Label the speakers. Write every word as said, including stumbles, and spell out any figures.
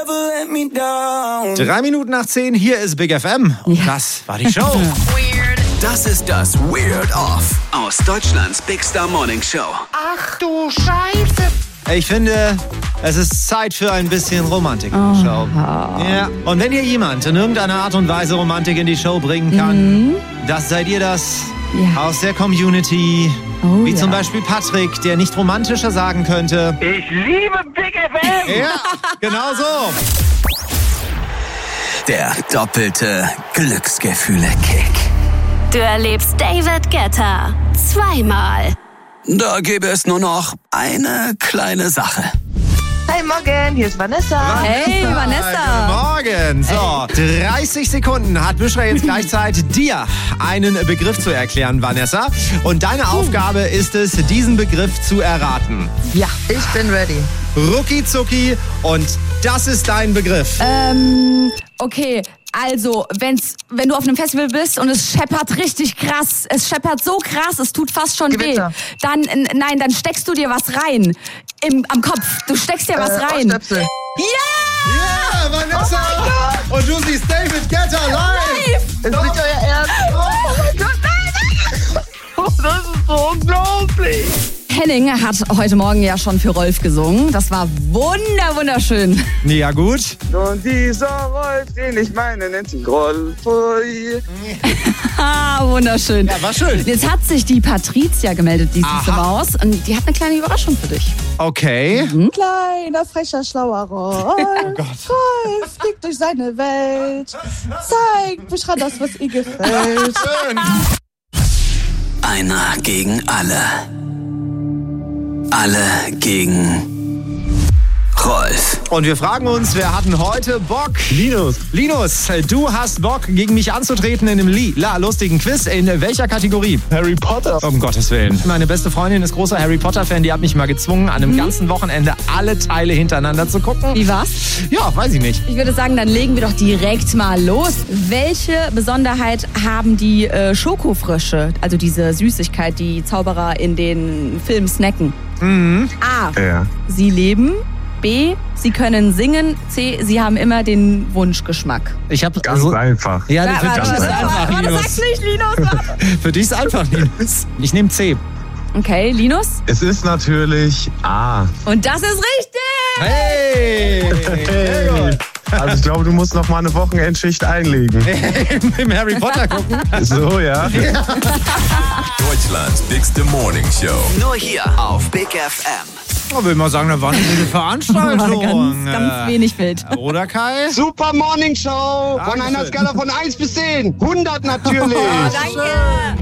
Speaker 1: Drei Minuten nach zehn, hier ist Big F M. Und ja. das war die Show.
Speaker 2: Weird. Das ist das Weird Off aus Deutschlands Big Star Morning Show.
Speaker 3: Ach du Scheiße.
Speaker 1: Ich finde, es ist Zeit für ein bisschen Romantik in der Show.
Speaker 4: Oh.
Speaker 1: Ja. Und wenn hier jemand in irgendeiner Art und Weise Romantik in die Show bringen kann, mhm. das seid ihr das ja. aus der Community.
Speaker 4: Oh,
Speaker 1: wie
Speaker 4: ja.
Speaker 1: zum Beispiel Patrick, der nicht romantischer sagen könnte.
Speaker 3: Ich liebe Big F M.
Speaker 1: Ja, genau so.
Speaker 2: Der doppelte Glücksgefühle-Kick.
Speaker 5: Du erlebst David Guetta zweimal.
Speaker 2: Da gäbe es nur noch eine kleine Sache.
Speaker 6: Hey Morgen, hier ist Vanessa.
Speaker 4: Hey Vanessa.
Speaker 1: Guten Morgen. So, dreißig Sekunden hat Büschra jetzt gleich Zeit, dir einen Begriff zu erklären, Vanessa. Und deine Aufgabe ist es, diesen Begriff zu erraten.
Speaker 6: Ja, ich bin ready.
Speaker 1: Rucki zucki und das ist dein Begriff.
Speaker 4: Ähm, okay. Also, wenn's, wenn du auf einem Festival bist und es scheppert richtig krass, es scheppert so krass, es tut fast schon
Speaker 6: Gewitter.
Speaker 4: weh, dann, nein, dann steckst du dir was rein im, am Kopf. Du steckst dir was
Speaker 6: äh,
Speaker 4: rein.
Speaker 6: Ohrstöpsel.
Speaker 4: Ja!
Speaker 1: Ja, Vanessa! Oh und du siehst David Guetta live!
Speaker 6: Ist nicht euer Ernst? Oh mein Gott, nein! Das ist so unglaublich!
Speaker 4: Henning hat heute Morgen ja schon für Rolf gesungen. Das war wunder, wunderschön.
Speaker 1: Ja, gut.
Speaker 7: Und dieser Rolf, den ich meine, nennt sich Rolf.
Speaker 4: Ah, wunderschön.
Speaker 1: Ja, war schön.
Speaker 4: Jetzt hat sich die Patricia gemeldet, die süße Maus. Und die hat eine kleine Überraschung für dich.
Speaker 1: Okay.
Speaker 4: Mhm.
Speaker 8: Kleiner, frecher, schlauer Rolf.
Speaker 1: Oh Gott.
Speaker 8: Rolf fliegt durch seine Welt. Zeigt Büschra das, was ihr gefällt.
Speaker 1: Schön.
Speaker 2: Einer gegen alle. Alle gegen Rolf.
Speaker 1: Und wir fragen uns, wer hat denn heute Bock? Linus. Linus, du hast Bock, gegen mich anzutreten in einem lila lustigen Quiz. In welcher Kategorie?
Speaker 7: Harry Potter.
Speaker 1: Um Gottes Willen. Meine beste Freundin ist großer Harry Potter-Fan. Die hat mich mal gezwungen, an einem mhm. ganzen Wochenende alle Teile hintereinander zu gucken.
Speaker 4: Wie war's?
Speaker 1: Ja, weiß ich nicht.
Speaker 4: Ich würde sagen, dann legen wir doch direkt mal los. Welche Besonderheit haben die äh, Schokofrösche, also diese Süßigkeit, die Zauberer in den Filmen snacken?
Speaker 1: Mhm.
Speaker 4: A.
Speaker 7: Ja.
Speaker 4: Sie leben. B. Sie können singen. C. Sie haben immer den Wunschgeschmack.
Speaker 1: Ich habe
Speaker 7: Ganz
Speaker 1: so,
Speaker 7: einfach.
Speaker 1: Ja,
Speaker 4: Ja,
Speaker 1: für
Speaker 4: warte,
Speaker 1: dich ist
Speaker 4: warte,
Speaker 1: einfach,
Speaker 4: warte,
Speaker 1: Linus.
Speaker 4: sag's nicht, Linus.
Speaker 1: Für dich ist einfach, Linus. Ich nehme C.
Speaker 4: Okay, Linus.
Speaker 7: Es ist natürlich A.
Speaker 4: Und das ist richtig.
Speaker 1: Hey! Sehr gut.
Speaker 7: Also ich glaube, du musst noch mal eine Wochenendschicht einlegen.
Speaker 1: Im Harry Potter gucken.
Speaker 7: So, ja.
Speaker 9: Deutschlands bigste Morning Show.
Speaker 2: Nur hier auf Big F M.
Speaker 1: Ich will mal sagen, da war eine gute Veranstaltung.
Speaker 4: ganz, ganz wenig Bild.
Speaker 1: Oder Kai?
Speaker 10: Super Morning Show. Von
Speaker 1: Dankeschön.
Speaker 10: einer Skala von eins bis zehn. hundert natürlich.
Speaker 4: Oh, danke.